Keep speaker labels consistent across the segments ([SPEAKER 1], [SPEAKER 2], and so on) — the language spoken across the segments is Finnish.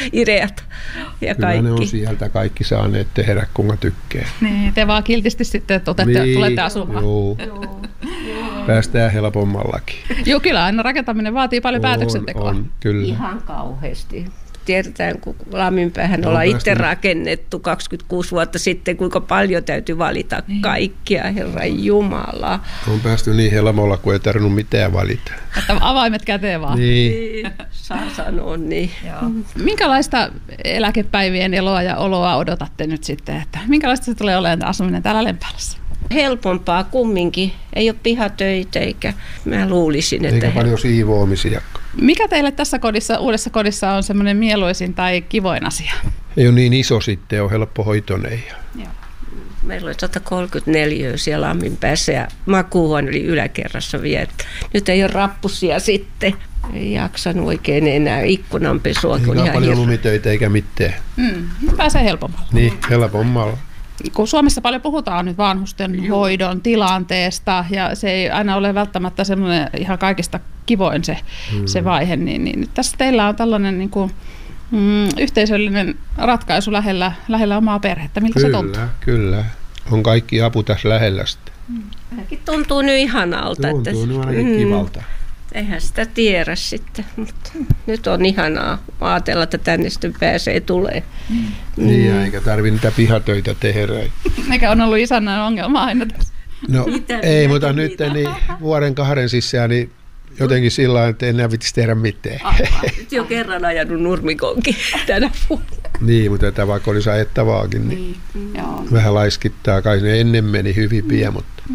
[SPEAKER 1] ideat ja
[SPEAKER 2] kyllä
[SPEAKER 1] kaikki.
[SPEAKER 2] Ne on sieltä kaikki saaneet tehdä, kunga tykkää.
[SPEAKER 3] Niin, te vaan kiltisti sitten tulette asumaan.
[SPEAKER 2] Joo. Päästään helpommallakin.
[SPEAKER 3] Joo, kyllä aina rakentaminen vaatii paljon päätöksentekoa.
[SPEAKER 2] On, kyllä.
[SPEAKER 1] Ihan kauheasti. Tiedetään, kun Lamminpäähän ollaan itse rakennettu 26 vuotta sitten, kuinka paljon täytyy valita kaikkia, Herran Jumala.
[SPEAKER 2] On päästy niin helmolla, kun ei tarvinnut mitään valita.
[SPEAKER 3] Että avaimet käteen vaan.
[SPEAKER 2] Niin.
[SPEAKER 1] Saa sanoa niin.
[SPEAKER 3] Joo. Minkälaista eläkepäivien eloa ja oloa odotatte nyt sitten? Että minkälaista se tulee olemaan asuminen täällä Lempäälässä?
[SPEAKER 1] Helpompaa kumminkin. Ei ole pihatöitä eikä mä luulisin, että...
[SPEAKER 2] Eikä paljon siivoamisia.
[SPEAKER 3] Mikä teille tässä kodissa, uudessa kodissa on semmoinen mieluisin tai kivoin asia?
[SPEAKER 2] Ei ole niin iso sitten, on helppo hoitoinen.
[SPEAKER 1] Meillä oli 134 siellä Lamminpäässä ja makuuhuone oli yläkerrassa vielä. Nyt ei ole rappusia sitten. Ei jaksanut oikein enää ikkunanpesua.
[SPEAKER 2] Ei paljon lumitöitä eikä mitään.
[SPEAKER 3] Pääsee helpommalla.
[SPEAKER 2] Niin, helpommalla.
[SPEAKER 3] Kun Suomessa paljon puhutaan nyt vanhusten hoidon tilanteesta ja se ei aina ole välttämättä semmoinen ihan kaikista kivoin se vaihe, niin nyt tässä teillä on tällainen niin kuin, yhteisöllinen ratkaisu lähellä omaa perhettä. Miltä se tuntuu?
[SPEAKER 2] Kyllä. On kaikki apu tässä lähellä sitten.
[SPEAKER 1] Ainakin tuntuu nyt ihanalta.
[SPEAKER 2] Tuntuu nyt ainakin kivalta.
[SPEAKER 1] Eihän sitä tiedä sitten, mutta nyt on ihanaa ajatella, että tänne sitten pääsee tulee.
[SPEAKER 2] Niin, eikä tarvitse niitä pihatöitä tehdä.
[SPEAKER 3] Mikä on ollut isännän ongelma aina tässä?
[SPEAKER 2] No ei, mutta nyt niin vuoden 2 sisään niin jotenkin sillä lailla, että enää pitäisi tehdä mitään.
[SPEAKER 1] Nyt jo kerran ajanut nurmikonkin tänä vuonna.
[SPEAKER 2] Niin, mutta tätä vaikka olisi ajettavaakin, niin vähän laiskittaa. Kai ne ennen meni hyvin pian, mutta...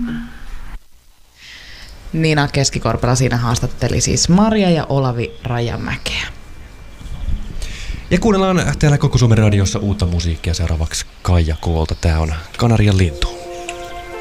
[SPEAKER 4] Niina Keskikorpela siinä haastatteli siis Marja ja Olavi Rajamäkeä.
[SPEAKER 5] Ja kuunnellaan täällä Koko Suomen radiossa uutta musiikkia seuraavaksi Kaija Koolta. Tää on Kanarian lintu.